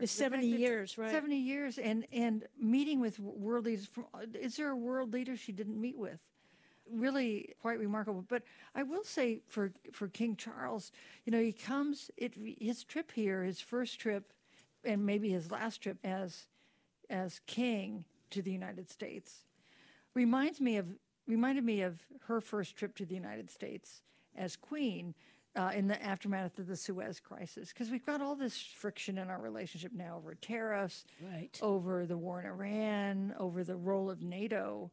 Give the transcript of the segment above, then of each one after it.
The 70 years, right? 70 years and meeting with world leaders. Is there a world leader she didn't meet with? Really quite remarkable. But I will say for King Charles, he comes, his trip here, his first trip, and maybe his last trip as king to the United States, reminded me of her first trip to the United States as queen in the aftermath of the Suez Crisis. Because we've got all this friction in our relationship now over tariffs, right, over the war in Iran, over the role of NATO.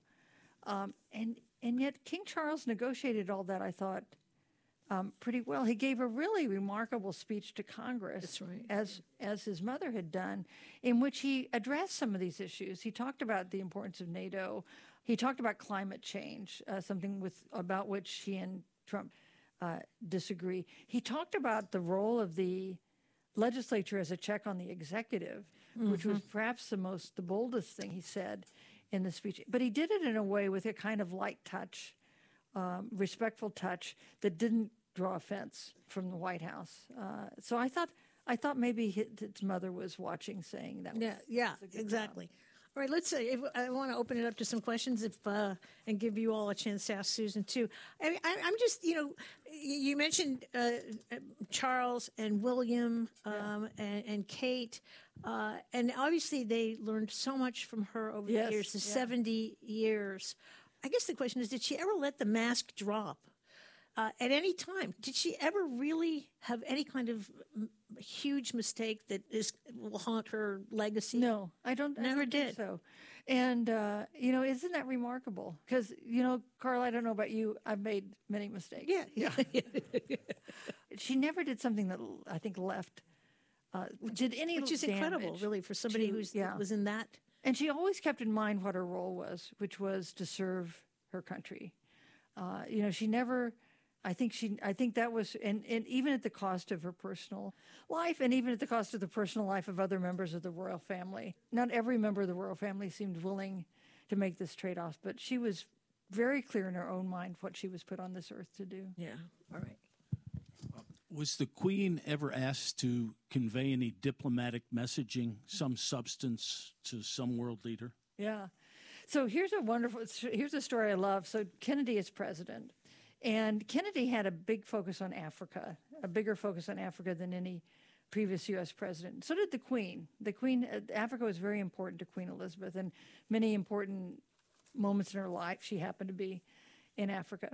And yet King Charles negotiated all that, I thought, pretty well. He gave a really remarkable speech to Congress, that's right, as his mother had done, in which he addressed some of these issues. He talked about the importance of NATO. He talked about climate change, something about which he and Trump disagree. He talked about the role of the legislature as a check on the executive, which was perhaps the boldest thing he said in the speech. But he did it in a way with a kind of light touch, respectful touch that didn't draw offense from the White House. So I thought maybe his mother was watching, saying that. Yeah, exactly. Job. All right, let's say I want to open it up to some questions and give you all a chance to ask Susan too. I'm just, you mentioned Charles and William and Kate, and obviously they learned so much from her over the years, the 70 years. I guess the question is, did she ever let the mask drop at any time? Did she ever really have any kind of huge mistake that will haunt her legacy? No, I don't. Never did. So, and isn't that remarkable? Because Carla, I don't know about you, I've made many mistakes. Yeah. She never did something that I think left did any which is incredible, really, for somebody who was in that. And she always kept in mind what her role was, which was to serve her country. She never. I think that was, and even at the cost of her personal life, and even at the cost of the personal life of other members of the royal family. Not every member of the royal family seemed willing to make this trade-off, but she was very clear in her own mind what she was put on this earth to do. Yeah, all right. Was the Queen ever asked to convey any diplomatic messaging, some substance to some world leader? Yeah. So here's a story I love. So Kennedy is president. And Kennedy had a big focus on Africa, a bigger focus on Africa than any previous U.S. president. So did the Queen. Africa was very important to Queen Elizabeth, and many important moments in her life, she happened to be in Africa.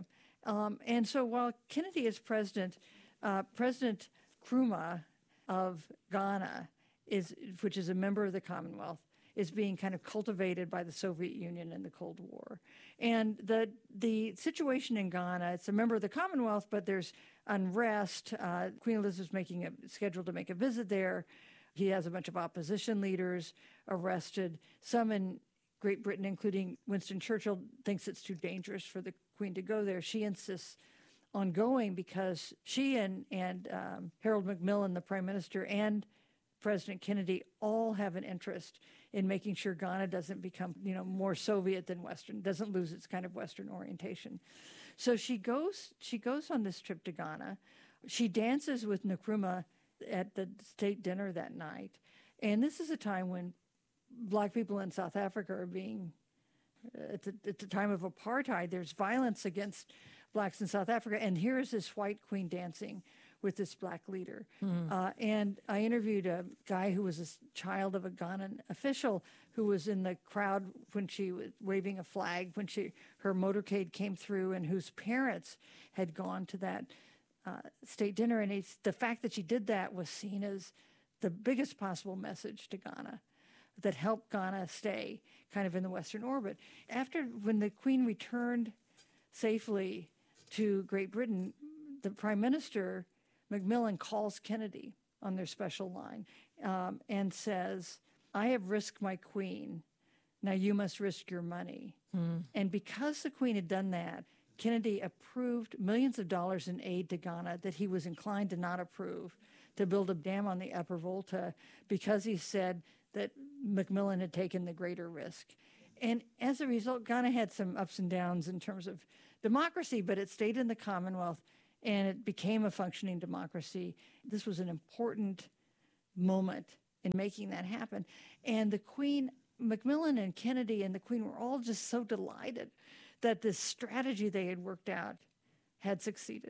And so while Kennedy is president, President Nkrumah of Ghana, which is a member of the Commonwealth, is being kind of cultivated by the Soviet Union in the Cold War. And the situation in Ghana, it's a member of the Commonwealth, but there's unrest. Queen Elizabeth's scheduled to make a visit there. He has a bunch of opposition leaders arrested. Some in Great Britain, including Winston Churchill, thinks it's too dangerous for the Queen to go there. She insists on going because she and Harold Macmillan, the Prime Minister, and President Kennedy all have an interest in making sure Ghana doesn't become, more Soviet than Western, doesn't lose its kind of Western orientation. So she goes on this trip to Ghana. She dances with Nkrumah at the state dinner that night. And this is a time when Black people in South Africa are being, at the time of apartheid, there's violence against Blacks in South Africa. And here is this white queen dancing with this Black leader. And I interviewed a guy who was a child of a Ghanaian official who was in the crowd when she was waving a flag, when her motorcade came through, and whose parents had gone to that state dinner. And the fact that she did that was seen as the biggest possible message to Ghana that helped Ghana stay kind of in the Western orbit. When the Queen returned safely to Great Britain, the Prime Minister, Macmillan, calls Kennedy on their special line and says, "I have risked my Queen. Now you must risk your money." And because the Queen had done that, Kennedy approved millions of dollars in aid to Ghana that he was inclined to not approve, to build a dam on the Upper Volta, because he said that Macmillan had taken the greater risk. And as a result, Ghana had some ups and downs in terms of democracy, but it stayed in the Commonwealth and it became a functioning democracy. This was an important moment in making that happen. And the Queen, Macmillan and Kennedy and the Queen were all just so delighted that this strategy they had worked out had succeeded.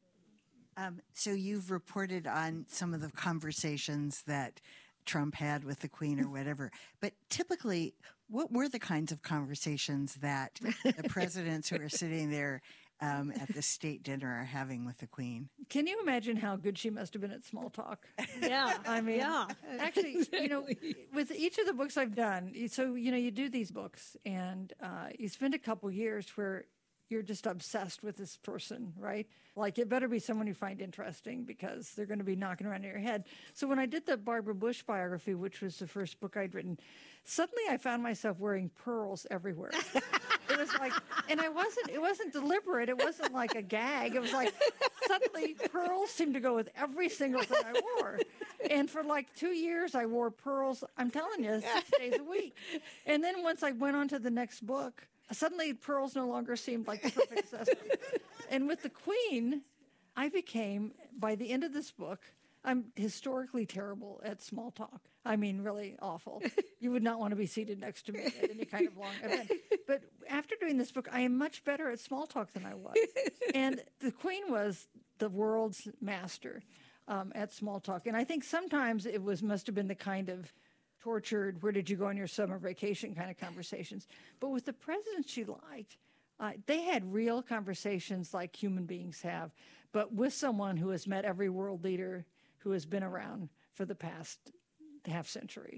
So you've reported on some of the conversations that Trump had with the Queen or whatever, but typically, what were the kinds of conversations that the presidents who are sitting there at the state dinner are having with the Queen? Can you imagine how good she must have been at small talk? Yeah. I mean, yeah. actually, with each of the books I've done, so, you do these books and you spend a couple years where you're just obsessed with this person, right? Like, it better be someone you find interesting because they're going to be knocking around in your head. So when I did the Barbara Bush biography, which was the first book I'd written, suddenly I found myself wearing pearls everywhere. It was like, and it wasn't deliberate. It wasn't like a gag. It was like, suddenly pearls seemed to go with every single thing I wore. And for like 2 years, I wore pearls, I'm telling you, 6 days a week. And then once I went on to the next book, suddenly pearls no longer seemed like the perfect accessory. And with the Queen, I became, by the end of this book, I'm historically terrible at small talk. I mean, really awful. You would not want to be seated next to me at any kind of long event. But after doing this book, I am much better at small talk than I was. And the Queen was the world's master at small talk. And I think sometimes it must have been the kind of tortured, where did you go on your summer vacation kind of conversations. But with the presidents she liked, they had real conversations like human beings have, but with someone who has met every world leader who has been around for the past half century.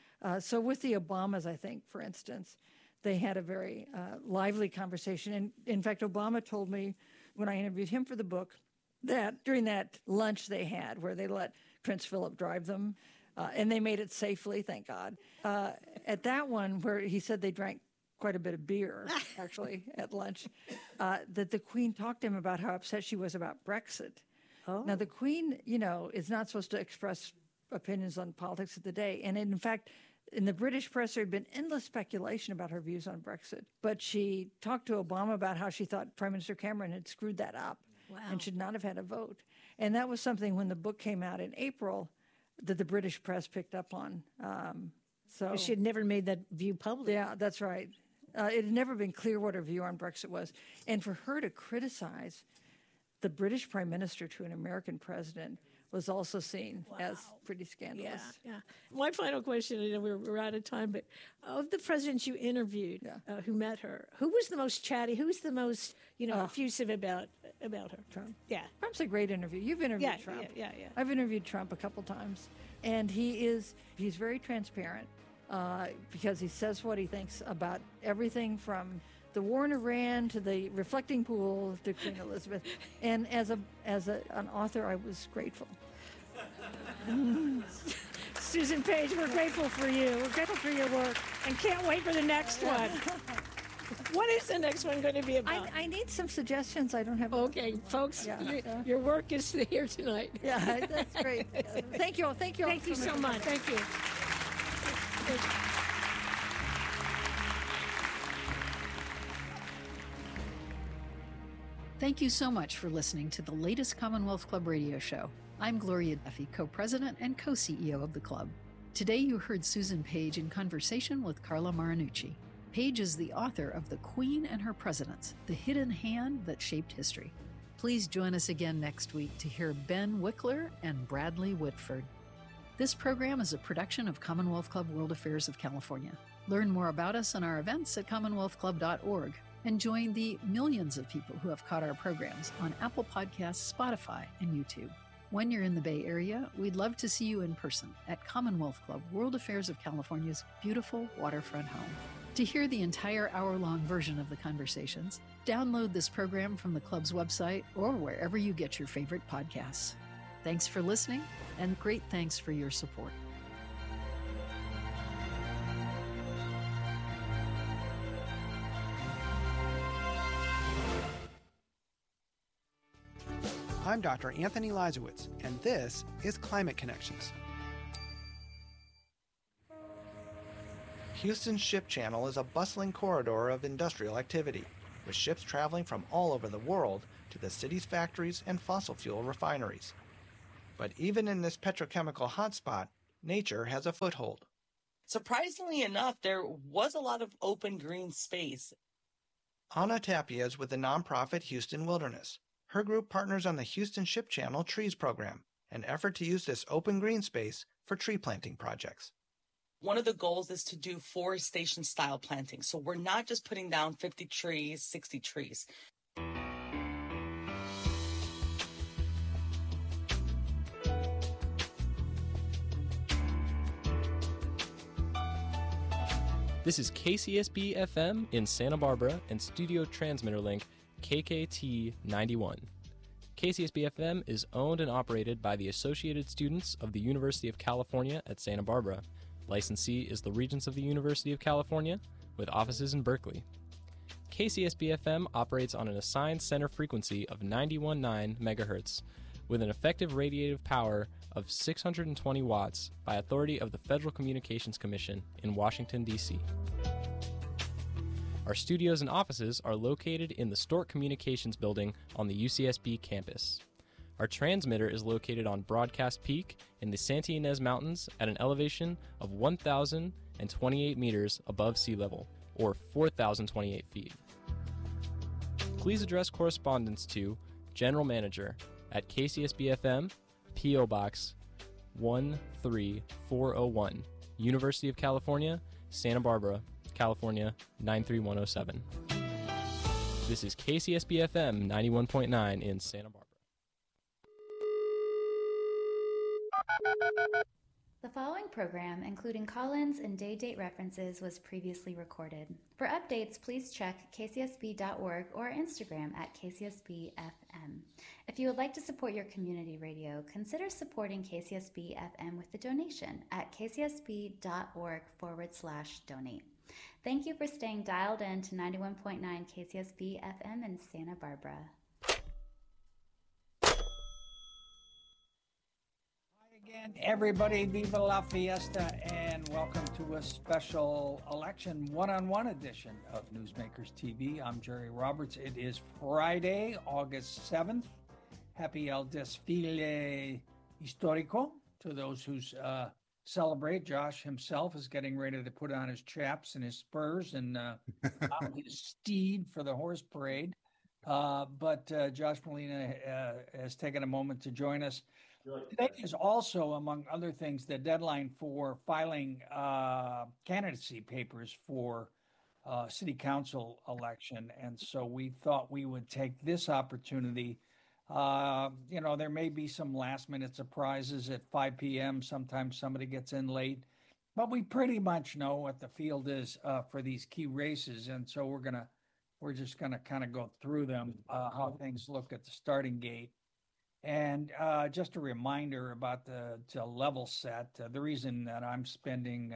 So with the Obamas, I think, for instance, they had a very lively conversation. And in fact, Obama told me when I interviewed him for the book that during that lunch they had where they let Prince Philip drive them, and they made it safely, thank God. At that one where he said they drank quite a bit of beer, actually, at lunch, that the Queen talked to him about how upset she was about Brexit. Oh. Now, the Queen, is not supposed to express opinions on politics of the day. And in fact, in the British press, there had been endless speculation about her views on Brexit. But she talked to Obama about how she thought Prime Minister Cameron had screwed that up and should not have had a vote. And that was something when the book came out in April that the British press picked up on. So she had never made that view public. Yeah, that's right. It had never been clear what her view on Brexit was. And for her to criticize the British prime minister to an American president was also seen as pretty scandalous. Yeah. My final question, I know we're out of time, but of the presidents you interviewed who met her, who was the most chatty? Who was the most, effusive about her? Trump. Yeah. Trump's a great interview. You've interviewed Trump. Yeah. I've interviewed Trump a couple times. And he's very transparent because he says what he thinks about everything from the war in Iran to the reflecting pool to Queen Elizabeth. And as an author, I was grateful. Susan Page, we're grateful for you. We're grateful for your work and can't wait for the next one. What is the next one going to be about? I need some suggestions. I don't have. Okay, folks, your work is here tonight. Yeah, that's great. Thank you all. Thank you all. Thank you so much. Thank you. Thank you so much for listening to the latest Commonwealth Club radio show. I'm Gloria Duffy, co-president and co-CEO of the club. Today you heard Susan Page in conversation with Carla Marinucci. Page is the author of The Queen and Her Presidents, The Hidden Hand That Shaped History. Please join us again next week to hear Ben Wickler and Bradley Whitford. This program is a production of Commonwealth Club World Affairs of California. Learn more about us and our events at commonwealthclub.org and join the millions of people who have caught our programs on Apple Podcasts, Spotify, and YouTube. When you're in the Bay Area, we'd love to see you in person at Commonwealth Club World Affairs of California's beautiful waterfront home. To hear the entire hour-long version of the conversations, download this program from the club's website or wherever you get your favorite podcasts. Thanks for listening, and great thanks for your support. I'm Dr. Anthony Lizowitz, and this is Climate Connections. Houston's ship channel is a bustling corridor of industrial activity, with ships traveling from all over the world to the city's factories and fossil fuel refineries. But even in this petrochemical hotspot, nature has a foothold. Surprisingly enough, there was a lot of open green space. Anna Tapia is with the nonprofit Houston Wilderness. Her group partners on the Houston Ship Channel Trees program, an effort to use this open green space for tree planting projects. One of the goals is to do forestation style planting. So we're not just putting down 50 trees, 60 trees. This is KCSB FM in Santa Barbara and studio transmitter link KKT 91. KCSB FM is owned and operated by the Associated Students of the University of California at Santa Barbara. Licensee is the Regents of the University of California, with offices in Berkeley. KCSB FM operates on an assigned center frequency of 91.9 MHz, with an effective radiative power of 620 watts by authority of the Federal Communications Commission in Washington, D.C. Our studios and offices are located in the Stork Communications Building on the UCSB campus. Our transmitter is located on Broadcast Peak in the Santa Ynez Mountains at an elevation of 1,028 meters above sea level, or 4,028 feet. Please address correspondence to General Manager at KCSB-FM, P.O. Box 13401, University of California, Santa Barbara, California 93107. This is KCSB-FM 91.9 in Santa Barbara. The following program, including call-ins and day-date references, was previously recorded. For updates, please check kcsb.org or Instagram at kcsb.fm. If you would like to support your community radio, consider supporting KCSB-FM with a donation at kcsb.org/donate. Thank you for staying dialed in to 91.9 KCSB-FM in Santa Barbara. Again, everybody, viva la fiesta, and welcome to a special election one-on-one edition of Newsmakers TV. I'm Jerry Roberts. It is Friday, August 7th. Happy El Desfile Histórico to those who celebrate. Josh himself is getting ready to put on his chaps and his spurs and mount his steed for the horse parade. But Josh Molina has taken a moment to join us. Today is also, among other things, the deadline for filing candidacy papers for city council election. And so we thought we would take this opportunity. There may be some last minute surprises at 5 p.m. Sometimes somebody gets in late, but we pretty much know what the field is for these key races. And so we're just gonna kind of go through them, how things look at the starting gate. And just a reminder about the level set, the reason that I'm spending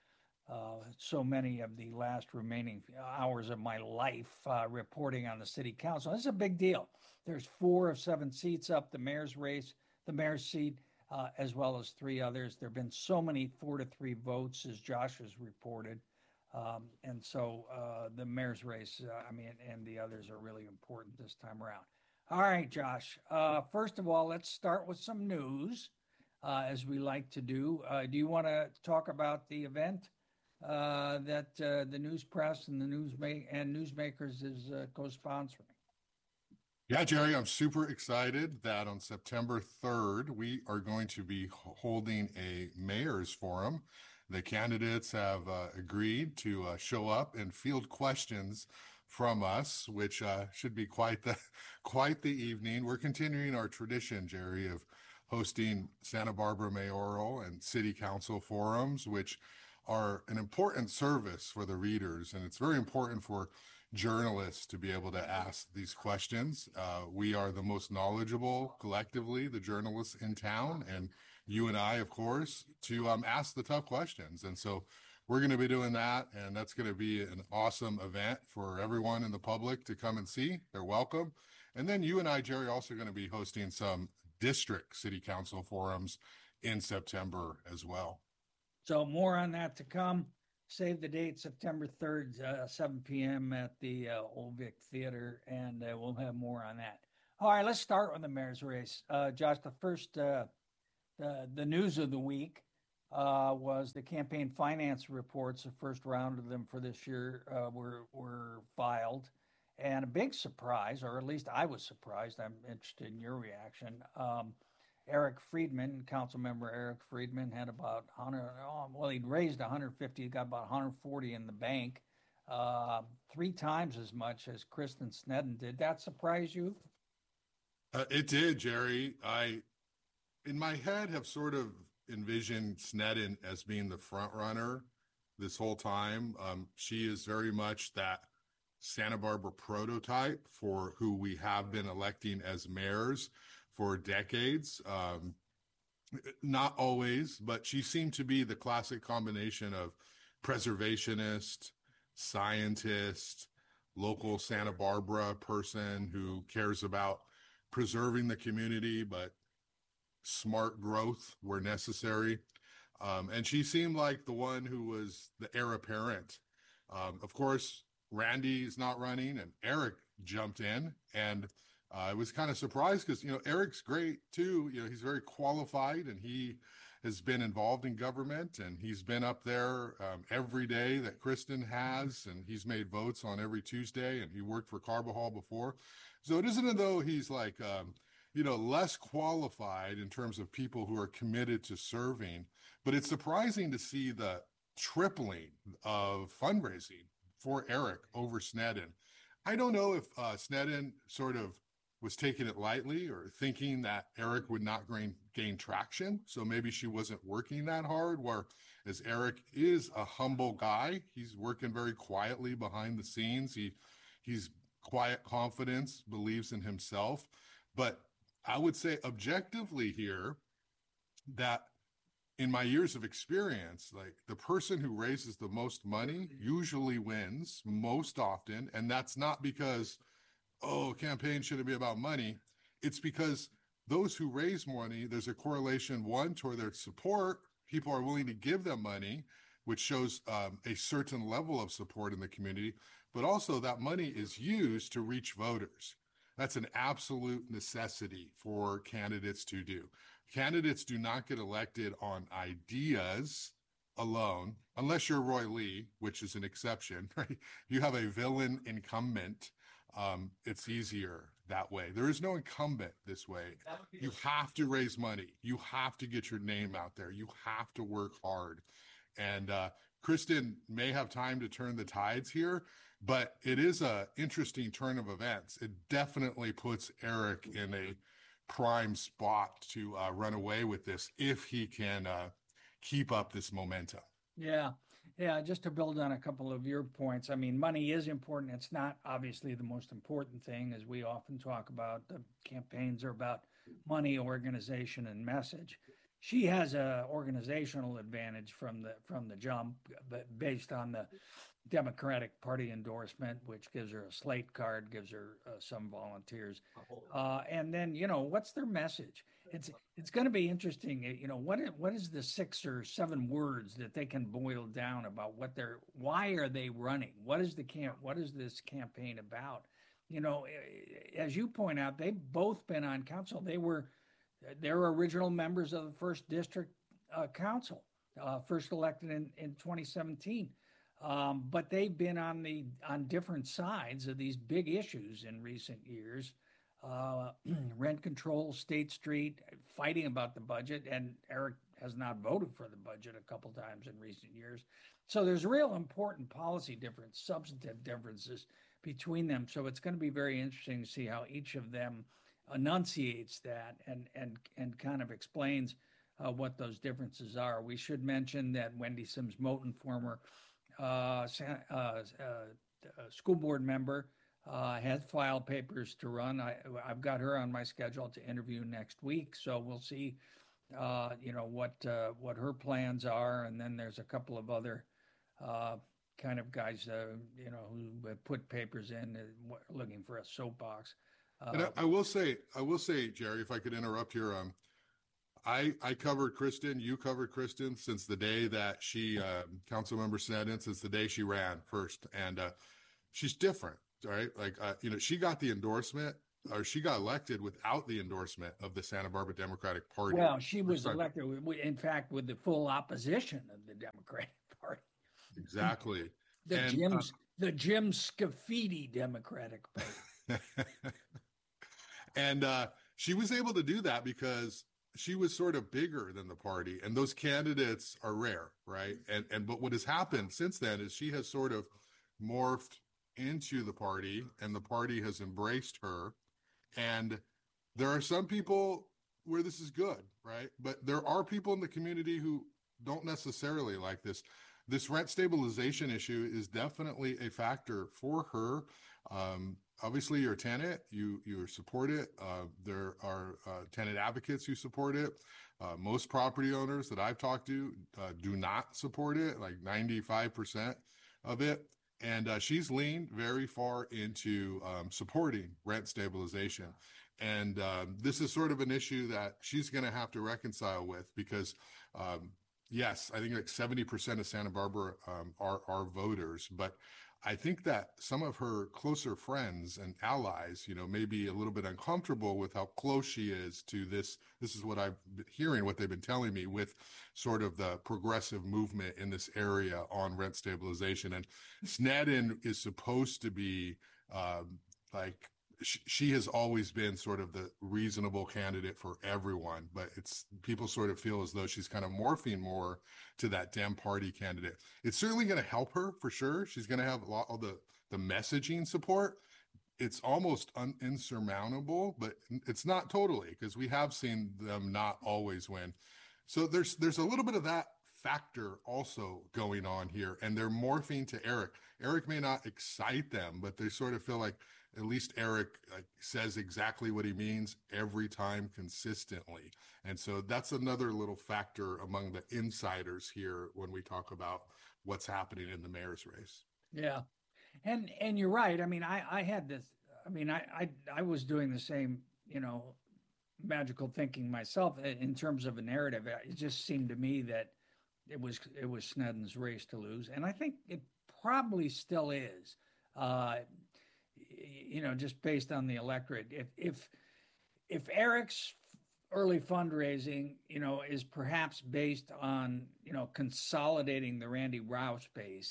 so many of the last remaining hours of my life reporting on the city council. This is a big deal. There's 4 of 7 seats up, the mayor's race, the mayor's seat, as well as 3 others. There have been so many 4-3 votes, as Josh has reported. And so the mayor's race, and the others are really important this time around. All right, Josh. First of all, let's start with some news, as we like to do. Do you want to talk about the event that the news press and the Newsmakers is co-sponsoring? Yeah, Jerry, I'm super excited that on September 3rd, we are going to be holding a mayor's forum. The candidates have agreed to show up and field questions from us, which should be quite the evening. We're continuing our tradition, Jerry, of hosting Santa Barbara mayoral and city council forums, which are an important service for the readers. And it's very important for journalists to be able to ask these questions. We are the most knowledgeable collectively, the journalists in town, and you and I, of course, to ask the tough questions. And so we're going to be doing that, and that's going to be an awesome event for everyone in the public to come and see. They're welcome. And then you and I, Jerry, also going to be hosting some district city council forums in September as well. So more on that to come. Save the date, September 3rd, 7 p.m. at the Old Vic Theater, and we'll have more on that. All right, let's start with the mayor's race. Josh, the first, the news of the week was the campaign finance reports. The first round of them for this year were filed. And a big surprise, or at least I was surprised, I'm interested in your reaction. Eric Friedman, council member Eric Friedman, had about 100, he'd raised 150, he got about 140 in the bank, 3 times as much as Kristen Sneddon. Did that surprise you? It did, Jerry. I, in my head, have sort of envisioned Sneddon as being the front runner this whole time. She is very much that Santa Barbara prototype for who we have been electing as mayors for decades. Not always, but she seemed to be the classic combination of preservationist, scientist, local Santa Barbara person who cares about preserving the community, but smart growth where necessary. And she seemed like the one who was the heir apparent. Of course, Randy is not running, and Eric jumped in, and I was kind of surprised because, Eric's great too. He's very qualified, and he has been involved in government, and he's been up there every day that Kristen has, and he's made votes on every Tuesday, and he worked for Carbajal before. So it isn't as though he's like, less qualified in terms of people who are committed to serving, but it's surprising to see the tripling of fundraising for Eric over Sneddon. I don't know if Sneddon sort of was taking it lightly or thinking that Eric would not gain traction. So maybe she wasn't working that hard, whereas Eric is a humble guy. He's working very quietly behind the scenes. He's quiet confidence, believes in himself. But I would say objectively here that in my years of experience, like the person who raises the most money usually wins most often. And that's not because, a campaign shouldn't be about money. It's because those who raise money, there's a correlation, one, toward their support. People are willing to give them money, which shows a certain level of support in the community, but also that money is used to reach voters. That's an absolute necessity for candidates to do. Candidates do not get elected on ideas alone, unless you're Roy Lee, which is an exception, right? You have a villain incumbent. It's easier that way. There is no incumbent this way. You have to raise money. You have to get your name out there. You have to work hard. And Kristen may have time to turn the tides here, but it is an interesting turn of events. It definitely puts Eric in a prime spot to run away with this if he can keep up this momentum. Yeah, just to build on a couple of your points. I mean, money is important. It's not obviously the most important thing, as we often talk about. The campaigns are about money, organization, and message. She has a organizational advantage from the jump, but based on the Democratic Party endorsement, which gives her a slate card, gives her some volunteers. And then, what's their message? It's going to be interesting. What is the 6 or 7 words that they can boil down about why are they running? What is this campaign about? As you point out, they've both been on council. They're original members of the first district council, first elected in 2017. But they've been on different sides of these big issues in recent years. Rent control, State Street, fighting about the budget, and Eric has not voted for the budget a couple times in recent years. So there's real important policy difference, substantive differences between them. So it's going to be very interesting to see how each of them enunciates that and kind of explains what those differences are. We should mention that Wendy Sims Moten, former school board member, has filed papers to run. I've got her on my schedule to interview next week, so we'll see, what her plans are. And then there's a couple of other kind of guys, who put papers in looking for a soapbox. And I will say, Jerry, if I could interrupt here, I covered Kristen. You covered Kristen since the day that she, Councilmember Sneddon, since the day she ran first, and she's different, right? Like, she got the endorsement she got elected without the endorsement of the Santa Barbara Democratic Party. Well, she was elected, in fact, with the full opposition of the Democratic Party. Exactly. The Jim Scafidi Democratic Party. And she was able to do that because she was sort of bigger than the party, and those candidates are rare, right? But what has happened since then is she has sort of morphed into the party, and the party has embraced her. And there are some people where this is good, right? But there are people in the community who don't necessarily like this. This rent stabilization issue is definitely a factor for her. Obviously, you're a tenant, you support it. There are tenant advocates who support it. Most property owners that I've talked to do not support it, like 95% of it. And she's leaned very far into supporting rent stabilization. And this is sort of an issue that she's going to have to reconcile with because, yes, I think like 70% of Santa Barbara are voters, but I think that some of her closer friends and allies, may be a little bit uncomfortable with how close she is to this. This is what I've been hearing, what they've been telling me with sort of the progressive movement in this area on rent stabilization. And Snedden is supposed to be she has always been sort of the reasonable candidate for everyone, but people sort of feel as though she's kind of morphing more to that Dem party candidate. It's certainly going to help her for sure. She's going to have a lot of the messaging support. It's almost insurmountable, but it's not totally, because we have seen them not always win. So there's a little bit of that factor also going on here, and they're morphing to Eric. Eric may not excite them, but they sort of feel like at least Eric says exactly what he means every time consistently. And so that's another little factor among the insiders here when we talk about what's happening in the mayor's race. Yeah. And you're right. I mean, I had this, I was doing the same, magical thinking myself in terms of a narrative. It just seemed to me that it was Snedden's race to lose. And I think it probably still is. Just based on the electorate, if Eric's early fundraising, is perhaps based on, consolidating the Randy Rouse base,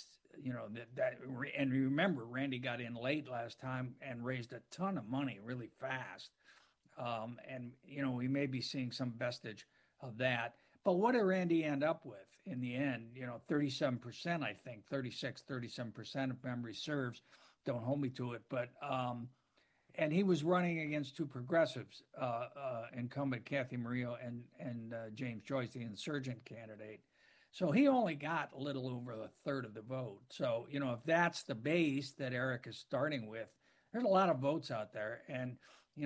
and remember, Randy got in late last time and raised a ton of money really fast. And, we may be seeing some vestige of that. But what did Randy end up with in the end? 37%, I think, 37%, if memory serves. Don't hold me to it, but and he was running against two progressives, incumbent Kathy Murillo and James Joyce, the insurgent candidate. So he only got a little over a third of the vote. So if that's the base that Eric is starting with, there's a lot of votes out there, and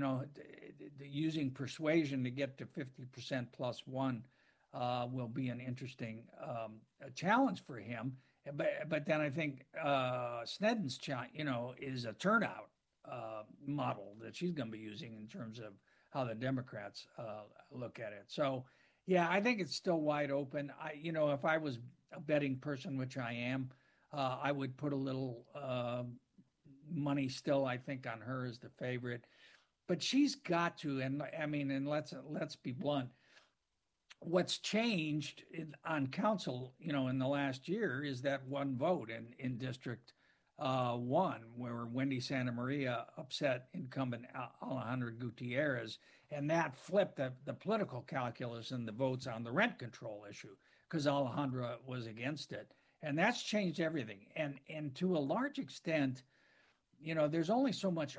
using persuasion to get to 50% plus one will be an interesting challenge for him. But then I think Snedden's, is a turnout model that she's going to be using in terms of how the Democrats look at it. So, yeah, I think it's still wide open. If I was a betting person, which I am, I would put a little money still, I think, on her as the favorite. But she's got to, and let's be blunt. What's changed on council, in the last year is that one vote in District 1, where Wendy Santa Maria upset incumbent Alejandra Gutierrez, and that flipped the political calculus and the votes on the rent control issue because Alejandra was against it. And that's changed everything. And to a large extent, there's only so much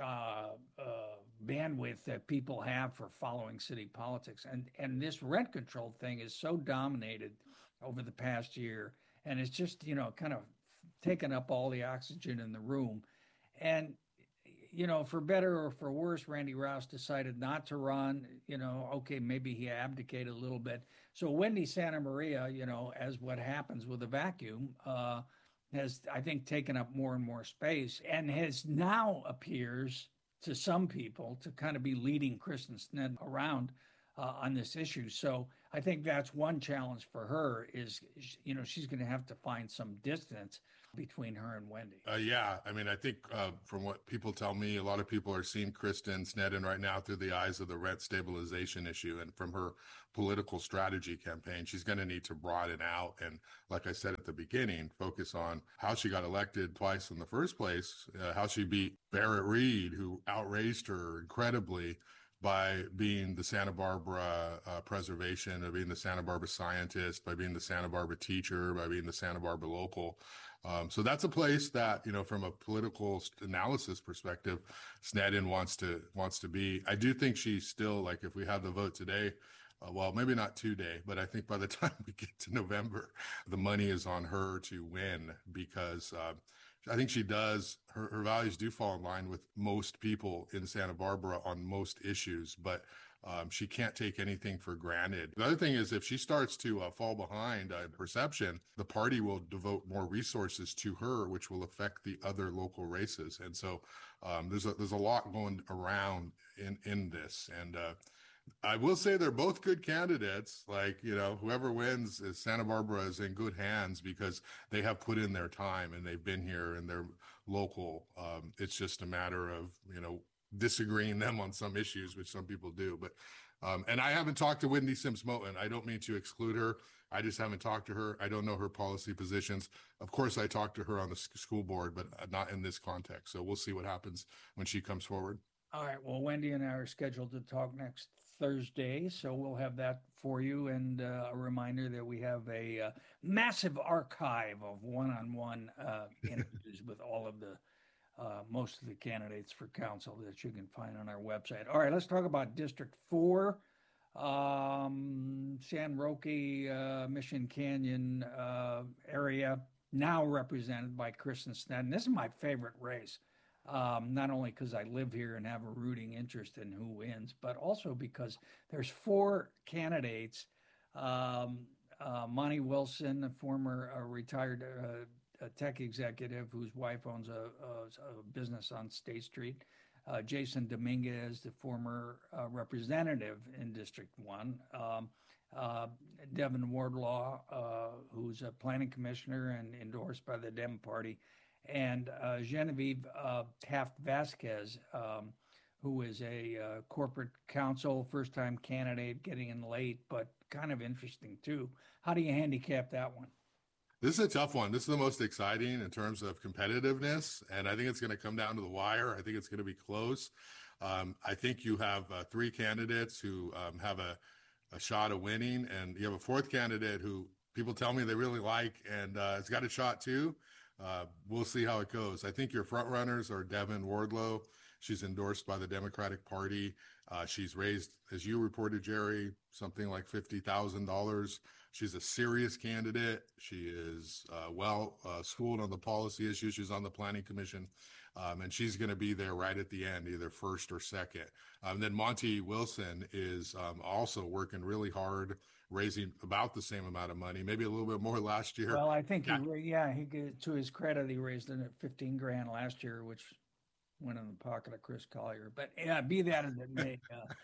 bandwidth that people have for following city politics. And this rent control thing is so dominated over the past year. And it's just, kind of taken up all the oxygen in the room. And, for better or for worse, Randy Rouse decided not to run. Okay, maybe he abdicated a little bit. So Wendy Santa Maria, as what happens with a vacuum, has, I think, taken up more and more space and has now appears to some people to kind of be leading Kristen Snedden around on this issue. So I think that's one challenge for her is, she's going to have to find some distance between her and Wendy. Yeah, I mean, I think from what people tell me, a lot of people are seeing Kristen Sneddon right now through the eyes of the rent stabilization issue, and from her political strategy campaign, she's going to need to broaden out. And like I said at the beginning, focus on how she got elected twice in the first place, how she beat Barrett Reed, who outraised her incredibly by being the Santa Barbara preservation, by being the Santa Barbara scientist, by being the Santa Barbara teacher, by being the Santa Barbara local. So that's a place that, from a political analysis perspective, Sneddon wants to be. I do think she's still, like, if we had the vote today, well, maybe not today, but I think by the time we get to November, the money is on her to win, because I think she does, her values do fall in line with most people in Santa Barbara on most issues, but she can't take anything for granted. The other thing is, if she starts to fall behind in perception, the party will devote more resources to her, which will affect the other local races. And so there's a lot going around in this. And I will say they're both good candidates. Like, whoever wins is Santa Barbara is in good hands, because they have put in their time and they've been here and they're local. It's just a matter of, disagreeing them on some issues, which some people do. But, and I haven't talked to Wendy Sims-Moten. I don't mean to exclude her. I just haven't talked to her. I don't know her policy positions. Of course, I talked to her on the school board, but not in this context. So we'll see what happens when she comes forward. All right. Well, Wendy and I are scheduled to talk next Thursday, so we'll have that for you. And a reminder that we have a massive archive of one-on-one interviews with all of the most of the candidates for council that you can find on our website. All right, let's talk about District 4, San Roque, Mission Canyon area, now represented by Kristen Sneddon. This is my favorite race. Not only because I live here and have a rooting interest in who wins, but also because there's 4 candidates. Monty Wilson, a former retired tech executive whose wife owns a business on State Street. Jason Dominguez, the former representative in District 1. Devin Wardlaw, who's a planning commissioner and endorsed by the Dem Party. And Genevieve Taft Vasquez, who is a corporate counsel, first-time candidate, getting in late, but kind of interesting too. How do you handicap that one? This is a tough one. This is the most exciting in terms of competitiveness, and I think it's going to come down to the wire. I think it's going to be close. I think you have 3 candidates who have a shot of winning, and you have a 4th candidate who people tell me they really like, and it's got a shot too. We'll see how it goes. I think your front runners are Devin Wardlaw. She's endorsed by the Democratic Party. She's raised, as you reported, Jerry, something like $50,000. She's a serious candidate. She is well schooled on the policy issues. She's on the Planning Commission, and she's going to be there right at the end, either first or second. Then Monty Wilson is also working really hard, raising about the same amount of money, maybe a little bit more last year. Well, I think to his credit, he raised it at $15,000 last year, which went in the pocket of Chris Collier. But yeah, be that as it may.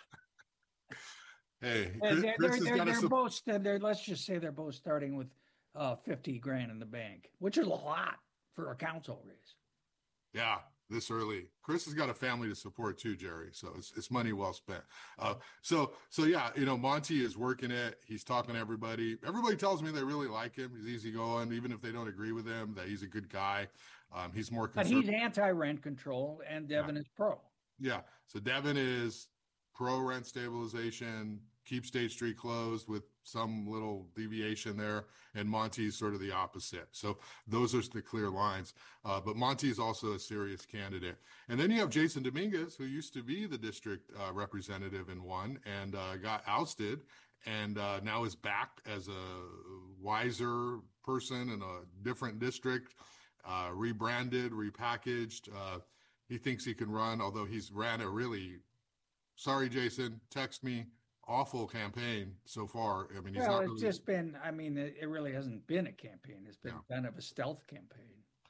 Hey, they're both. Let's just say they're both starting with $50,000 in the bank, which is a lot for a council race. Yeah, this early. Chris has got a family to support too, Jerry. So it's money well spent. So yeah, Monty is working it. He's talking to everybody. Everybody tells me they really like him. He's easygoing, even if they don't agree with him. That he's a good guy. He's more conservative. But he's anti-rent control, and Devin is pro. Yeah. So Devin is pro rent stabilization, keep State Street closed with some little deviation there, and Monty's sort of the opposite. So those are the clear lines. But Monty is also a serious candidate. And then you have Jason Dominguez, who used to be the district representative in one and got ousted, and now is back as a wiser person in a different district, rebranded, repackaged. He thinks he can run, although he's ran a really, sorry, Jason, text me, awful campaign so far. I mean, it really hasn't been a campaign. It's been kind of a stealth campaign.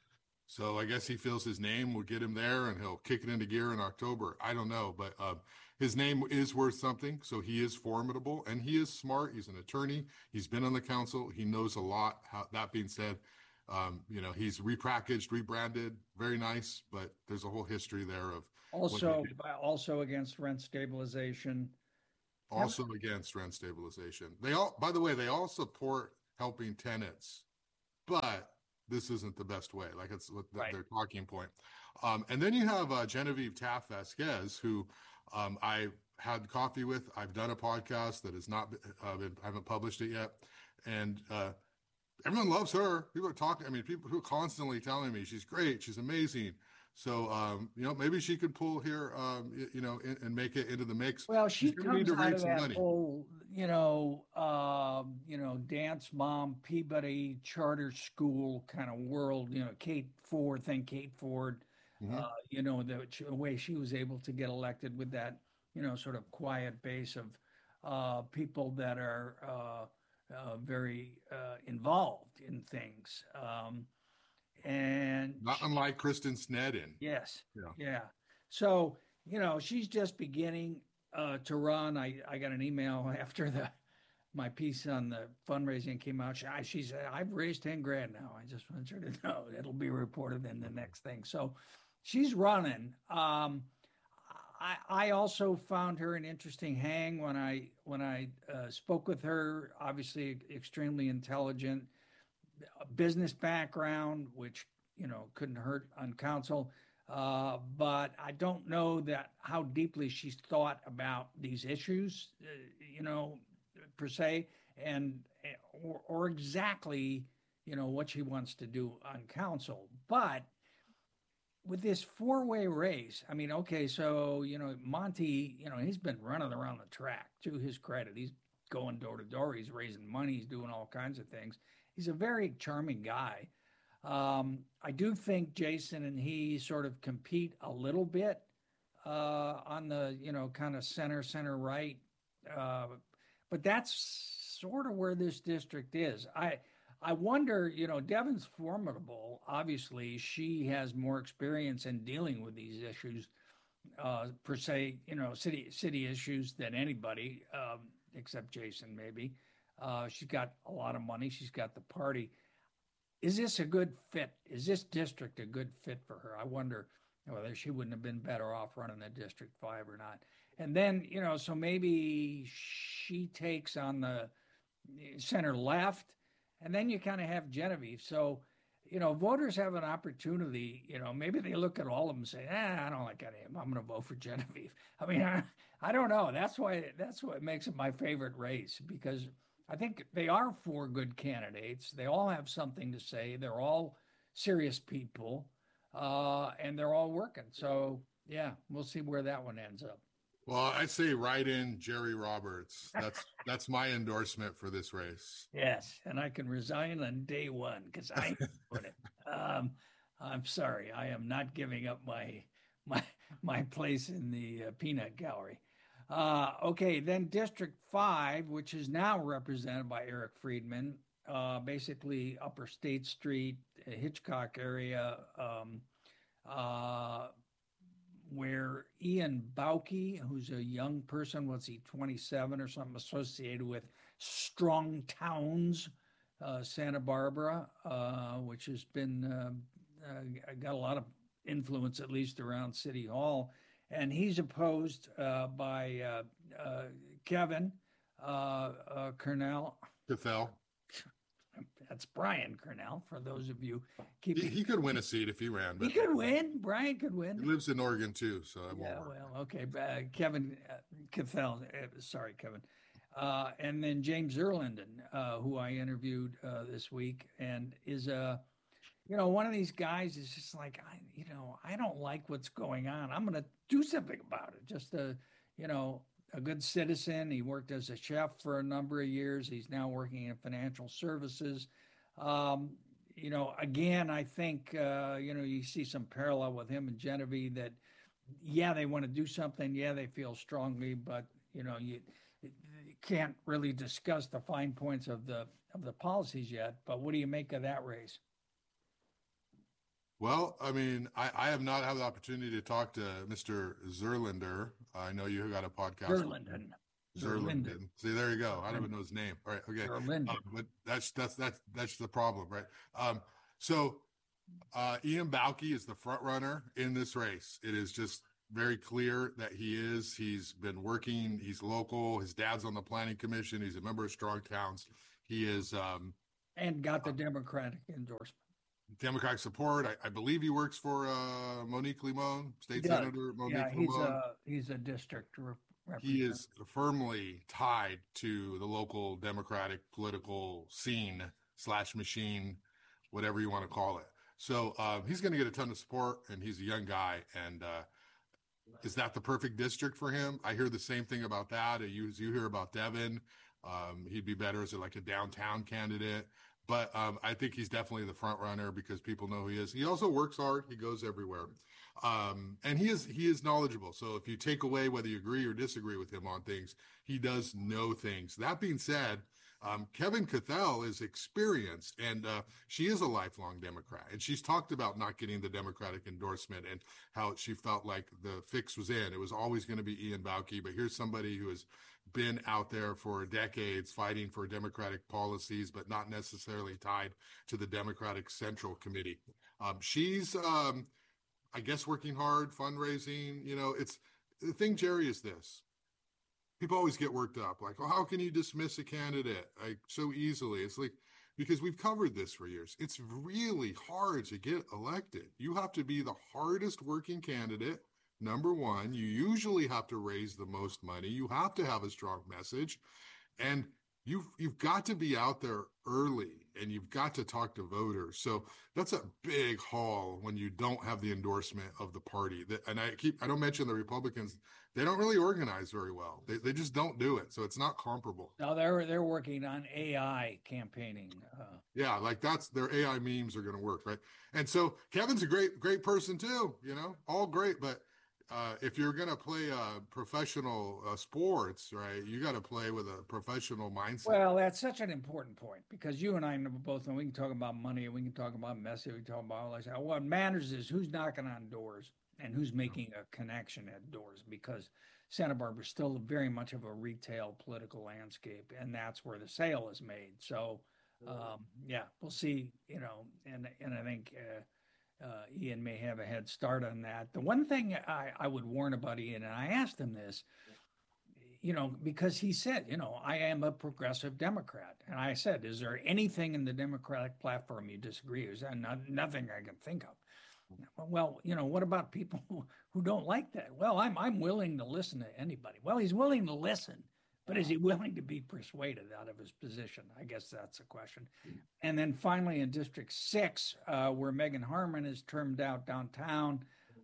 So I guess he feels his name will get him there and he'll kick it into gear in October. I don't know, but his name is worth something. So he is formidable and he is smart. He's an attorney. He's been on the council. He knows a lot. That being said, he's repackaged, rebranded, very nice, but there's a whole history there of also against rent stabilization. Also against rent stabilization. By the way, they all support helping tenants, but this isn't the best way. Like it's their talking point. And then you have Genevieve Taft Vasquez, who I had coffee with. I've done a podcast that has not I haven't published it yet. And everyone loves her. People are talking. I mean, people who are constantly telling me she's great. She's amazing. So, maybe she could pull here, and make it into the mix. Well, she comes out of that whole, dance mom, Peabody charter school kind of world, Kate Ford, mm-hmm. The way she was able to get elected with that, sort of quiet base of people that are very involved in things. And not unlike Kristen Sneddon. Yes. Yeah. So, she's just beginning to run. I got an email after my piece on the fundraising came out. She said, I've raised 10 grand now. I just want her to know it'll be reported in the next thing. So she's running. I also found her an interesting hang when I spoke with her. Obviously extremely intelligent, business background, which couldn't hurt on council, but I don't know how deeply she's thought about these issues, per se, or exactly what she wants to do on council. But with this four-way race, I mean, okay, so Monty, he's been running around the track. To his credit, he's going door to door. He's raising money. He's doing all kinds of things. He's a very charming guy. I do think Jason and he sort of compete a little bit on the, kind of center right. But that's sort of where this district is. I wonder, Devin's formidable. Obviously, she has more experience in dealing with these issues, per se, city issues than anybody, except Jason, maybe. She's got a lot of money. She's got the party. Is this a good fit? Is this district a good fit for her? I wonder whether she wouldn't have been better off running the District 5 or not. And then, so maybe she takes on the center left, and then you kind of have Genevieve. So, voters have an opportunity, maybe they look at all of them and say, I don't like any of them. I'm going to vote for Genevieve. I mean, I don't know. That's what makes it my favorite race, because I think they are four good candidates. They all have something to say. They're all serious people, and they're all working. So, yeah, we'll see where that one ends up. Well, I'd say write in Jerry Roberts. That's my endorsement for this race. Yes, and I can resign on day one because I put it. I'm sorry, I am not giving up my place in the peanut gallery. Okay, then District 5, which is now represented by Eric Friedman, basically Upper State Street, Hitchcock area, where Ian Bauke, who's a young person, what's he, 27 or something, associated with Strong Towns, Santa Barbara, which has been, got a lot of influence, at least around City Hall. And he's opposed by Kevin Kernell. Cathell. That's Brian Kernell, for those of you keeping... He could win a seat if he ran. He could win. Brian could win. He lives in Oregon, too, so it won't work. Well, okay. Kevin Cathell. Sorry, Kevin. And then James Erlinden, who I interviewed this week, and is one of these guys is just like, I don't like what's going on. I'm going to do something about it. Just a good citizen. He worked as a chef for a number of years. He's now working in financial services. Again, I think, you see some parallel with him and Genevieve that, they want to do something. Yeah, they feel strongly, but, you can't really discuss the fine points of the policies yet. But what do you make of that race? Well, I mean, I have not had the opportunity to talk to Mr. Zerlinder. I know you got a podcast. Zerlinden. See, there you go. I don't even know his name. All right, okay. But that's the problem, right? So Ian Bauke is the front runner in this race. It is just very clear that he is. He's been working. He's local. His dad's on the planning commission. He's a member of Strong Towns. He is and got the Democratic endorsement. Democratic support. I believe he works for Monique Limon, state senator Monique Limon. He's a district representative. He is firmly tied to the local Democratic political scene / machine, whatever you want to call it. So he's going to get a ton of support, and he's a young guy. And is that the perfect district for him? I hear the same thing about that. You hear about Devin. He'd be better as a downtown candidate. But I think he's definitely the front runner because people know who he is. He also works hard. He goes everywhere. And he is knowledgeable. So if you take away whether you agree or disagree with him on things, he does know things. That being said, Kevin Cathell is experienced, and she is a lifelong Democrat. And she's talked about not getting the Democratic endorsement and how she felt like the fix was in. It was always going to be Ian Bauke, but here's somebody who has been out there for decades fighting for Democratic policies, but not necessarily tied to the Democratic Central Committee. She's, I guess, working hard, fundraising. It's the thing, Jerry, is this. People always get worked up, like, how can you dismiss a candidate so easily? It's like, because we've covered this for years. It's really hard to get elected. You have to be the hardest working candidate. Number one, you usually have to raise the most money. You have to have a strong message, and you've got to be out there early, and you've got to talk to voters. So that's a big haul when you don't have the endorsement of the party. And I don't mention the Republicans. They don't really organize very well. They just don't do it. So it's not comparable. No, they're working on AI campaigning. Yeah, like their AI memes are going to work, right? And so Kevin's a great person too. All great, but if you're going to play professional sports, right, you got to play with a professional mindset. Well, that's such an important point because you and I both know we can talk about money, we can talk about message, we can talk about all that. What matters is who's knocking on doors and who's making a connection at doors, because Santa Barbara is still very much of a retail political landscape, and that's where the sale is made. So, yeah, we'll see, and I think Ian may have a head start on that. The one thing I would warn about Ian, and I asked him this, because he said, I am a progressive Democrat. And I said, is there anything in the Democratic platform you disagree with? Nothing I can think of. Well, what about people who don't like that? Well, I'm willing to listen to anybody. Well, he's willing to listen, but is he willing to be persuaded out of his position? I guess that's a question. And then finally in District 6, where Megan Harmon is termed out downtown,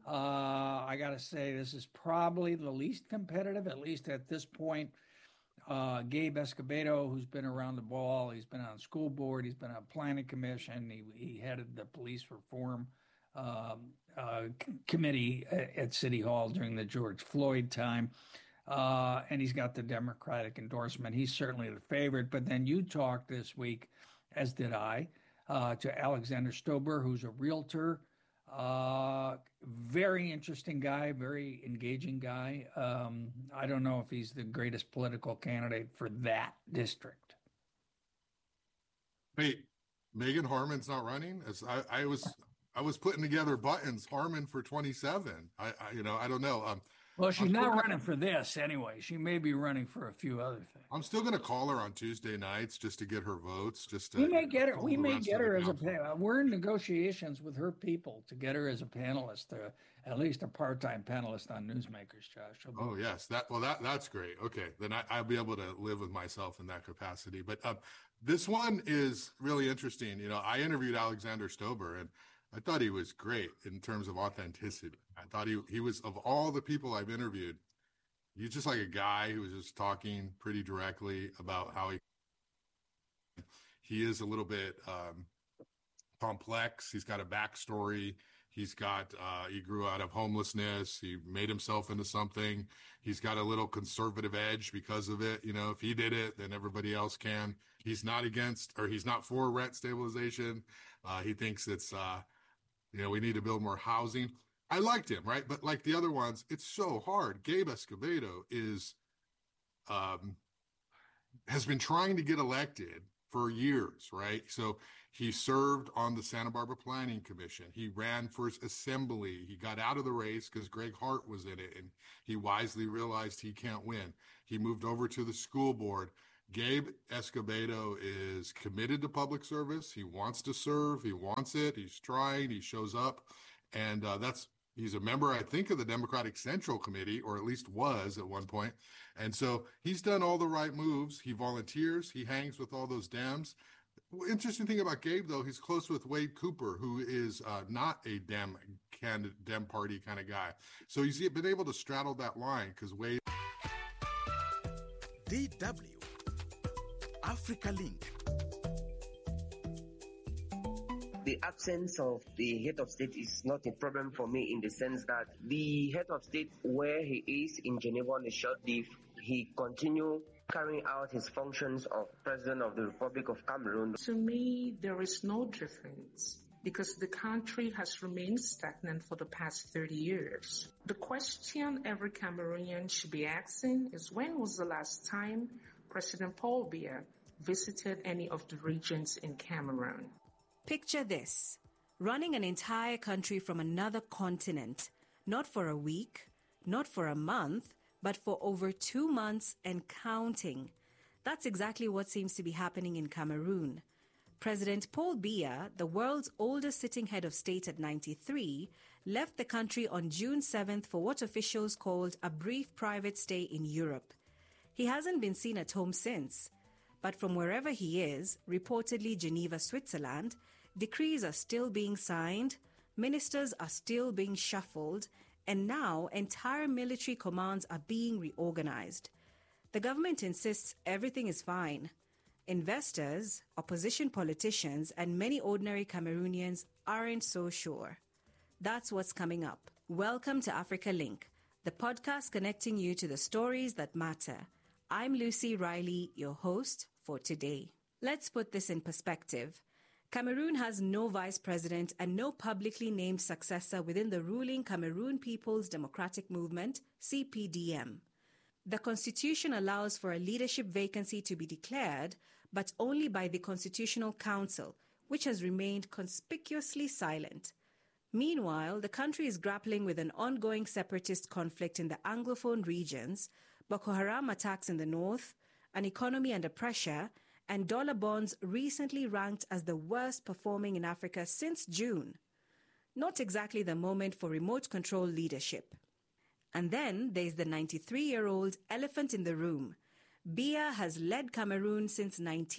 I got to say this is probably the least competitive, at least at this point. Gabe Escobedo, who's been around the ball, he's been on the school board, he's been on planning commission, he headed the police reform committee at City Hall during the George Floyd time. And he's got the Democratic endorsement. He's certainly the favorite. But then you talked this week, as did I, to Alexander Stober, who's a realtor. Very interesting guy, very engaging guy. I don't know if he's the greatest political candidate for that district. Wait, Megan Harmon's not running? I was putting together buttons, Harmon for 27. I don't know. Well, she's not running for this anyway. She may be running for a few other things. I'm still going to call her on Tuesday nights just to get her votes. We may get her. We may get her as a panelist. We're in negotiations with her people to get her as a panelist, at least a part-time panelist on Newsmakers, Josh. Oh yes, that's great. Okay, then I'll be able to live with myself in that capacity. But this one is really interesting. I interviewed Alexander Stober, and I thought he was great in terms of authenticity. I thought he was, of all the people I've interviewed, he's just like a guy who was just talking pretty directly about how he is a little bit complex. He's got a backstory. He grew out of homelessness. He made himself into something. He's got a little conservative edge because of it. If he did it, then everybody else can. He's not for rent stabilization. He thinks it's we need to build more housing. I liked him, right? But like the other ones, it's so hard. Gabe Escobedo has been trying to get elected for years, right? So he served on the Santa Barbara Planning Commission. He ran for assembly. He got out of the race because Greg Hart was in it, and he wisely realized he can't win. He moved over to the school board. Gabe Escobedo is committed to public service. He wants to serve. He wants it. He's trying. He shows up. And he's a member, I think, of the Democratic Central Committee, or at least was at one point. And so he's done all the right moves. He volunteers. He hangs with all those Dems. Interesting thing about Gabe, though, he's close with Wade Cooper, who is not a Dem party kind of guy. So he's been able to straddle that line because Wade. DW Africa Link. The absence of the head of state is not a problem for me in the sense that the head of state, where he is in Geneva on a short leave, he continue carrying out his functions of President of the Republic of Cameroon. To me, there is no difference because the country has remained stagnant for the past 30 years. The question every Cameroonian should be asking is, when was the last time President Paul Biya visited any of the regions in Cameroon? Picture this, running an entire country from another continent, not for a week, not for a month, but for over 2 months and counting. That's exactly what seems to be happening in Cameroon. President Paul Biya, the world's oldest sitting head of state at 93, left the country on June 7th for what officials called a brief private stay in Europe. He hasn't been seen at home since. But from wherever he is, reportedly Geneva, Switzerland, decrees are still being signed, ministers are still being shuffled, and now entire military commands are being reorganized. The government insists everything is fine. Investors, opposition politicians, and many ordinary Cameroonians aren't so sure. That's what's coming up. Welcome to Africa Link, the podcast connecting you to the stories that matter. I'm Lucy Riley, your host for today. Let's put this in perspective. Cameroon has no vice president and no publicly named successor within the ruling Cameroon People's Democratic Movement, CPDM. The constitution allows for a leadership vacancy to be declared, but only by the Constitutional Council, which has remained conspicuously silent. Meanwhile, the country is grappling with an ongoing separatist conflict in the Anglophone regions, Boko Haram attacks in the north, an economy under pressure, and dollar bonds recently ranked as the worst performing in Africa since June. Not exactly the moment for remote control leadership. And then there's the 93-year-old elephant in the room. Biya has led Cameroon since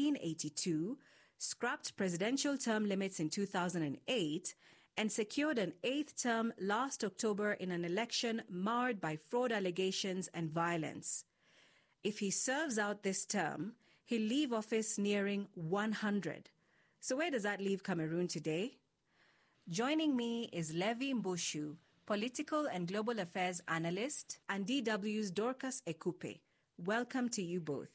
1982, scrapped presidential term limits in 2008, and secured an 8th term last October in an election marred by fraud allegations and violence. If he serves out this term, he'll leave office nearing 100. So where does that leave Cameroon today? Joining me is Levi Mboshu, political and global affairs analyst, and DW's Dorcas Ekupe. Welcome to you both.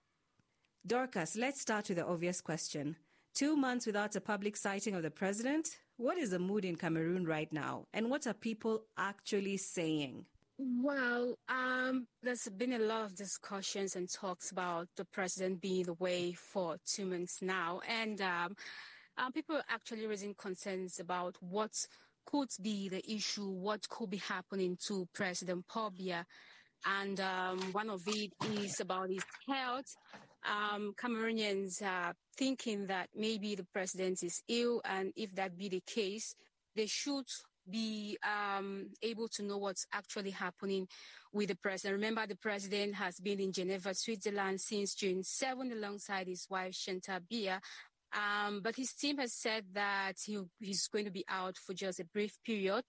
Dorcas, let's start with the obvious question. 2 months without a public sighting of the president? What is the mood in Cameroon right now? And what are people actually saying? Well, there's been a lot of discussions and talks about the president being away for 2 months now. And people are actually raising concerns about what could be the issue, what could be happening to President Paul Biya. And one of it is about his health. Cameroonians are thinking that maybe the president is ill, and if that be the case, they should be able to know what's actually happening with the president. Remember, the president has been in Geneva, Switzerland since June 7 alongside his wife, Chantal Biya. But his team has said that he's going to be out for just a brief period.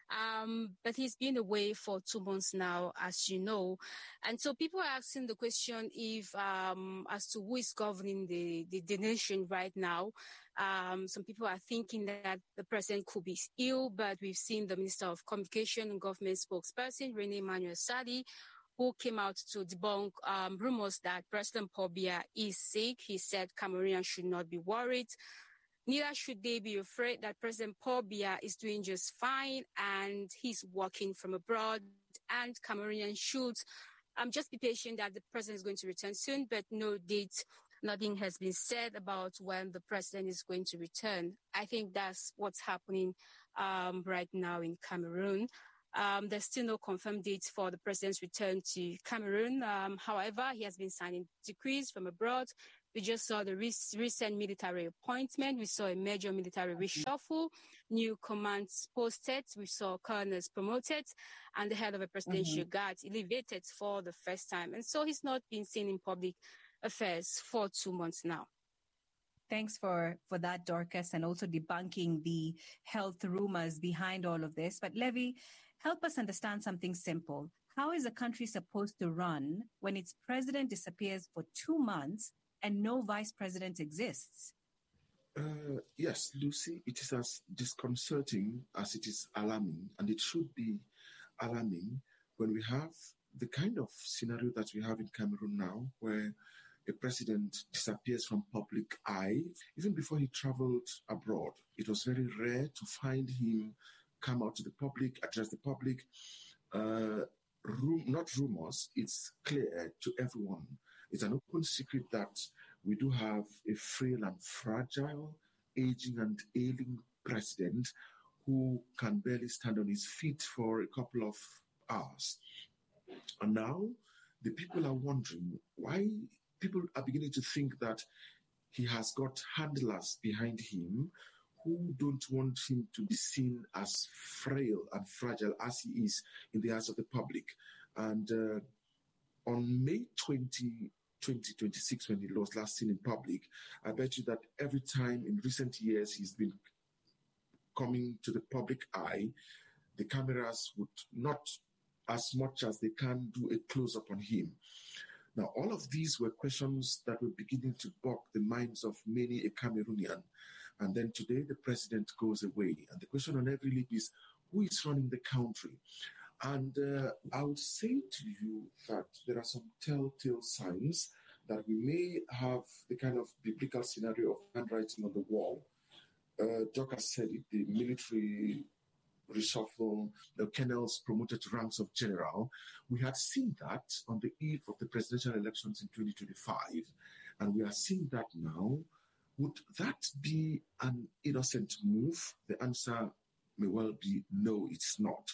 But he's been away for 2 months now, as you know. And so people are asking the question if, as to who is governing the nation right now. Some people are thinking that the president could be ill, but we've seen the Minister of Communication and Government spokesperson, René Emmanuel Sadi, who came out to debunk rumors that President Paul Biya is sick. He said Cameroonians should not be worried. Neither should they be afraid that President Paul Biya is doing just fine and he's working from abroad, and Cameroonians should just be patient that the president is going to return soon, but no date. Nothing has been said about when the president is going to return. I think that's what's happening right now in Cameroon. There's still no confirmed date for the president's return to Cameroon. However, he has been signing decrees from abroad. We just saw the recent military appointment. We saw a major military reshuffle, new commands posted. We saw colonels promoted, and the head of a presidential guard elevated for the first time. And so he's not been seen in public affairs for 2 months now. Thanks for that, Dorcas, and also debunking the health rumors behind all of this. But Levy, help us understand something simple. How is a country supposed to run when its president disappears for 2 months and no vice president exists? Yes, Lucy, it is as disconcerting as it is alarming, and it should be alarming when we have the kind of scenario that we have in Cameroon now, where a president disappears from public eye. Even before he traveled abroad, it was very rare to find him come out to the public, address the public. Not rumors, it's clear to everyone. It's an open secret that we do have a frail and fragile, aging and ailing president who can barely stand on his feet for a couple of hours. And now the people are wondering why. People are beginning to think that he has got handlers behind him who don't want him to be seen as frail and fragile as he is in the eyes of the public. And on May 20, 2026, when he was last seen in public, I bet you that every time in recent years he's been coming to the public eye, the cameras would not, as much as they can, do a close-up on him. Now, all of these were questions that were beginning to bog the minds of many a Cameroonian. And then today, the president goes away. And the question on every lip is, who is running the country? And I would say to you that there are some telltale signs that we may have the kind of biblical scenario of handwriting on the wall. Doc has said it, the military reshuffle, the colonels promoted to ranks of general. We had seen that on the eve of the presidential elections in 2025, and we are seeing that now. Would that be an innocent move? The answer may well be no, it's not.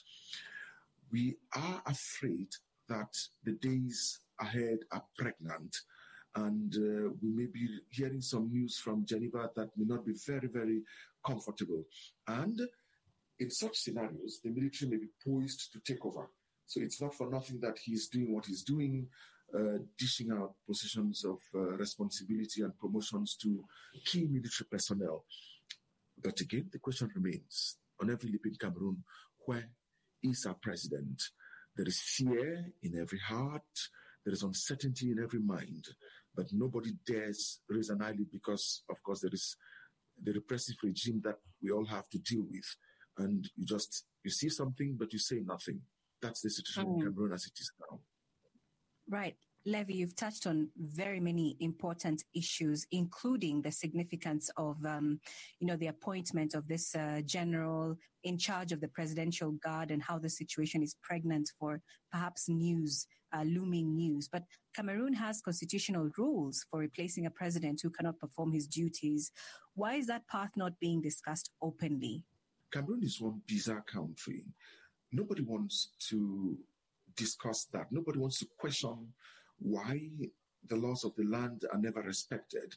We are afraid that the days ahead are pregnant, and we may be hearing some news from Geneva that may not be very, very comfortable. And in such scenarios, the military may be poised to take over. So it's not for nothing that he's doing what he's doing, dishing out positions of responsibility and promotions to key military personnel. But again, the question remains, on every lip in Cameroon, where is our president? There is fear in every heart, there is uncertainty in every mind, but nobody dares raise an eyelid because, of course, there is the repressive regime that we all have to deal with. And you see something, but you say nothing. That's the situation in Cameroon as it is now. Right. Levy, you've touched on very many important issues, including the significance of, the appointment of this general in charge of the presidential guard and how the situation is pregnant for perhaps looming news. But Cameroon has constitutional rules for replacing a president who cannot perform his duties. Why is that path not being discussed openly? Cameroon is one bizarre country. Nobody wants to discuss that. Nobody wants to question why the laws of the land are never respected,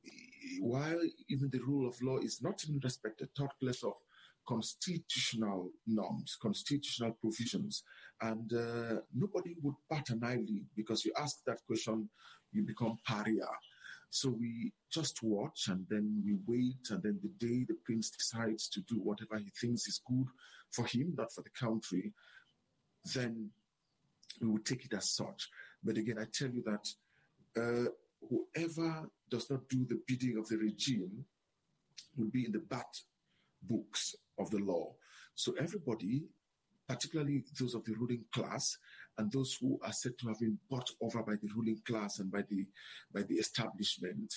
while even the rule of law is not even respected, talk less of constitutional norms, constitutional provisions. And nobody would bat an eyelid because you ask that question, you become pariah. So we just watch and then we wait, and then the day the prince decides to do whatever he thinks is good for him, not for the country, then we will take it as such. But again, I tell you that whoever does not do the bidding of the regime will be in the bad books of the law. So everybody, particularly those of the ruling class and those who are said to have been bought over by the ruling class and by the establishment,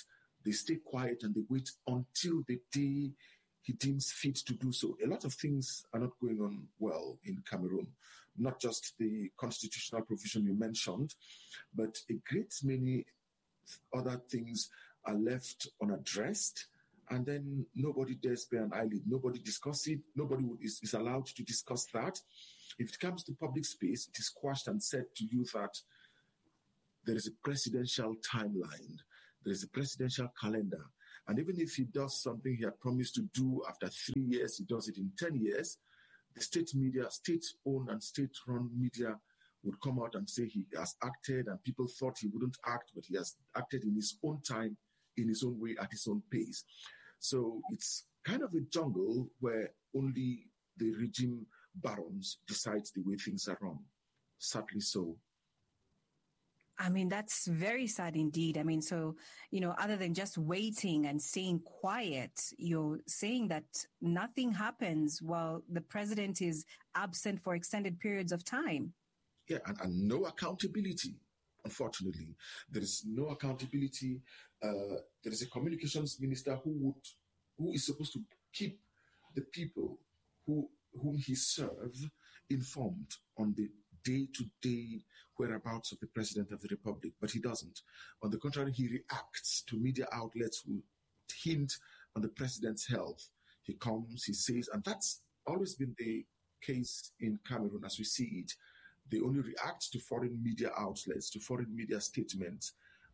They stay quiet and they wait until the day he deems fit to do so. A lot of things are not going on well in Cameroon, not just the constitutional provision you mentioned, but a great many other things are left unaddressed, and then nobody dares bear an eyelid. Nobody discusses it. Nobody is allowed to discuss that. If it comes to public space, it is quashed and said to you that there is a presidential timeline. There is a presidential calendar. And even if he does something he had promised to do after 3 years, he does it in 10 years, the state media, state-owned and state-run media would come out and say he has acted, and people thought he wouldn't act, but he has acted in his own time, in his own way, at his own pace. So it's kind of a jungle where only the regime barons decide the way things are run. Sadly so. I mean, that's very sad indeed. I mean, so, other than just waiting and staying quiet, you're saying that nothing happens while the president is absent for extended periods of time. Yeah, and no accountability, unfortunately. There is no accountability. There is a communications minister who is supposed to keep the people whom he serves informed on the day-to-day whereabouts of the President of the Republic, but he doesn't. On the contrary, he reacts to media outlets who hint on the President's health. He comes, he says, and that's always been the case in Cameroon as we see it. They only react to foreign media outlets, to foreign media statements.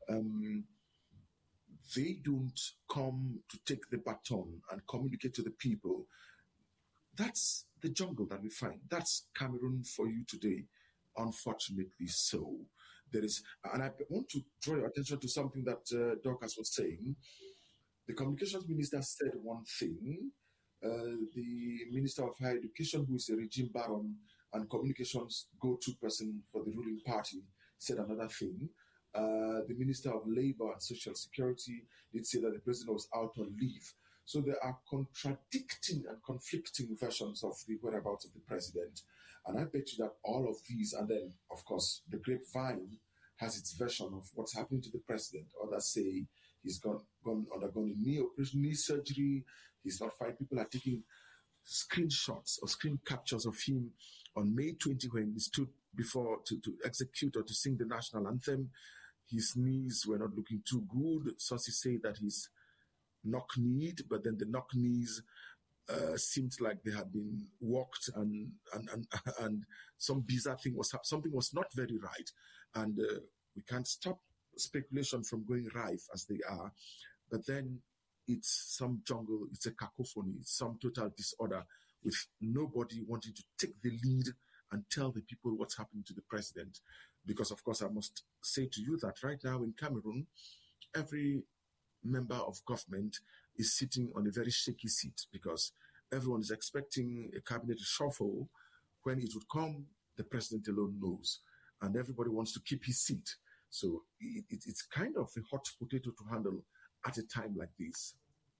They don't come to take the baton and communicate to the people. That's the jungle that we find. That's Cameroon for you today, unfortunately so. There is, and I want to draw your attention to something that Dorcas was saying. The communications minister said one thing. The Minister of Higher Education, who is a regime baron and communications go-to person for the ruling party, said another thing. The Minister of Labor and Social Security did say that the president was out on leave. So there are contradicting and conflicting versions of the whereabouts of the president. And I bet you that all of these, and then, of course, the grapevine has its version of what's happening to the president. Others say he's undergone a knee surgery. He's not fine. People are taking screenshots or screen captures of him on May 20 when he stood before to execute or to sing the national anthem. His knees were not looking too good. Sources say that he's knock-kneed, but then the knock-knees seemed like they had been walked and some bizarre thing something was not very right. And we can't stop speculation from going rife as they are. But then it's some jungle, it's a cacophony, it's some total disorder with nobody wanting to take the lead and tell the people what's happening to the president. Because, of course, I must say to you that right now in Cameroon, every member of government is sitting on a very shaky seat because everyone is expecting a cabinet reshuffle. When it would come, the president alone knows. And everybody wants to keep his seat. So it's kind of a hot potato to handle at a time like this.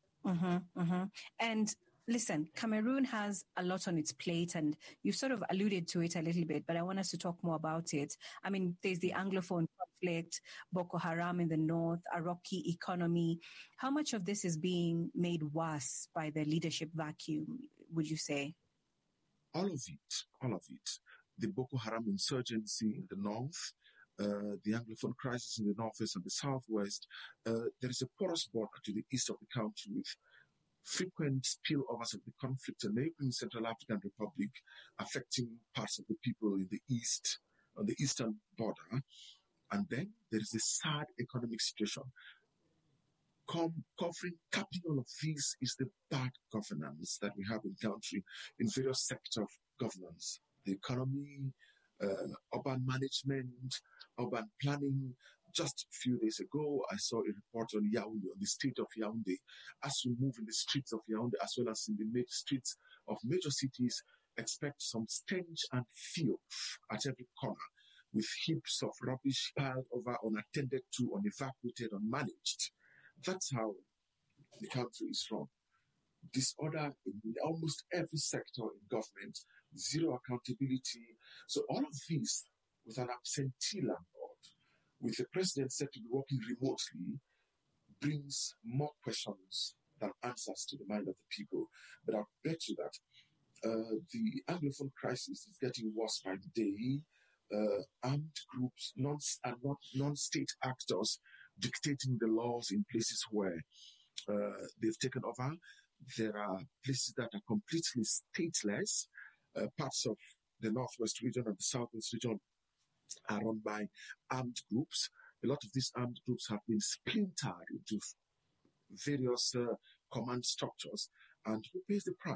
And listen, Cameroon has a lot on its plate, and you've sort of alluded to it a little bit, but I want us to talk more about it. I mean, there's the Anglophone conflict, Boko Haram in the north, a rocky economy. How much of this is being made worse by the leadership vacuum, would you say? All of it. The Boko Haram insurgency in the north, the Anglophone crisis in the northwest and the southwest. There is a porous border to the east of the country with frequent spillovers of the conflict in the Central African Republic, affecting parts of the people in the east, on the eastern border. And then there is a sad economic situation. Capping all of this is the bad governance that we have in the country in various sectors of governance. The economy, urban management, urban planning. Just a few days ago, I saw a report on Yaoundé, on the state of Yaoundé. As you move in the streets of Yaoundé, as well as in the streets of major cities, expect some stench and filth at every corner, with heaps of rubbish piled over, unattended to, unevacuated, unmanaged. That's how the country is run. Disorder in almost every sector in government, zero accountability. So all of this with an absentee landlord, with the president said to be working remotely, brings more questions than answers to the mind of the people. But I'll bet you that the Anglophone crisis is getting worse by the day. Armed groups are not non-state actors dictating the laws in places where they've taken over. There are places that are completely stateless. Parts of the Northwest region and the Southwest region are run by armed groups. A lot of these armed groups have been splintered into various command structures. And who pays the price?